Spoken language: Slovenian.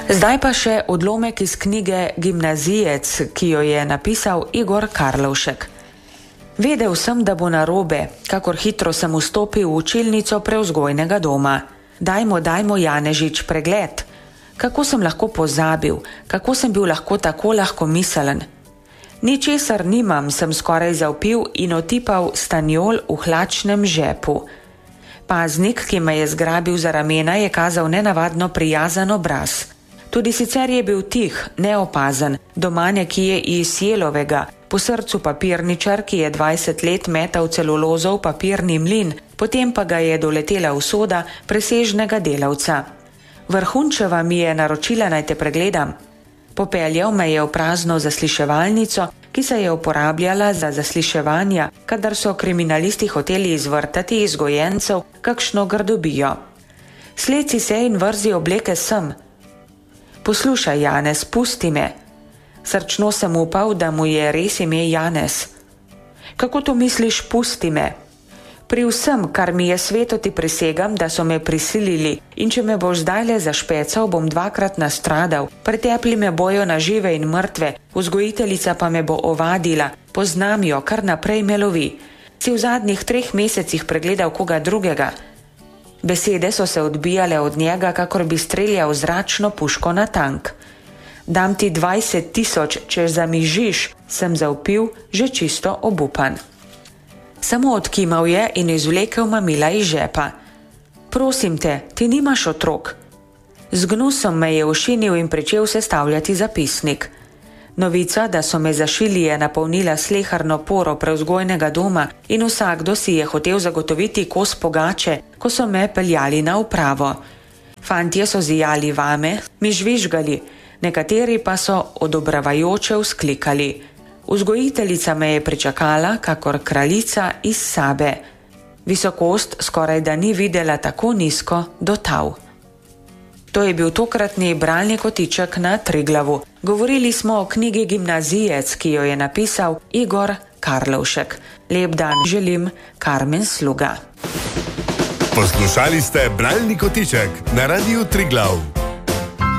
Zdaj pa še odlomek iz knjige Gimnazijec, ki jo je napisal Igor Karlovšek. Vedel sem, da bo narobe, kakor hitro sem vstopil v učilnico prevzgojnega doma. Dajmo, Janežič, pregled. Kako sem lahko pozabil, kako sem bil lahko tako lahkomiselen. Ničesar nimam, sem skoraj zavpil in otipal stanjol v hlačnem žepu. Paznik, ki me je zgrabil za ramena, je kazal nenavadno prijazen obraz. Tudi sicer je bil tih, neopazen, doma nekje iz Jelovega, po srcu papirničar, ki je 20 let metal celulozo v papirni mlin, potem pa ga je doletela usoda presežnega delavca. Vrhunčeva mi je naročila, naj te pregledam. Popeljal me je v prazno zasliševalnico, ki se je uporabljala za zasliševanja, kadar so kriminalisti hoteli izvrtati iz gojencev kakšno grdobijo. Sleci se in vrzi obleke sem. Poslušaj, Janez, pusti me. Srčno sem upal, da mu je res ime Janez. Kako to misliš, pusti me? Pri vsem, kar mi je sveto, ti prisegam, da so me prisilili, in če me boš zdajle zašpecal, bom dvakrat nastradal, pretepli me bojo na žive in mrtve, vzgojiteljica pa me bo ovadila, poznam jo, kar naprej me lovi. Si v zadnjih 3 mesecih pregledal koga drugega? Besede so se odbijale od njega, kakor bi streljal zračno puško na tank. Dam ti 20 000, če zamižiš, sem zavpil, že čisto obupan. Samo odkimal je in izvlekel mamila iz žepa. Prosim te, ti nimaš otrok. Z gnusom me je ošinil in pričel sestavljati zapisnik. Novica, da so me zašili, je napolnila sleherno poro prevzgojnega doma in vsakdo si je hotel zagotoviti kos pogače, ko so me peljali na upravo. Fantje so zijali vame, mi žvižgali, nekateri pa so odobravajoče vzklikali. Vzgojiteljica me je pričakala, kakor kraljica iz Sabe. Visokost skoraj da ni videla tako nizko do tav. To je bil tokratni bralni kotiček na Triglavu. Govorili smo o knjigi Gimnazijec, ki jo je napisal Igor Karlovšek. Lep dan želim, Karmen Sluga. Poslušali ste bralni kotiček na Radiu Triglav.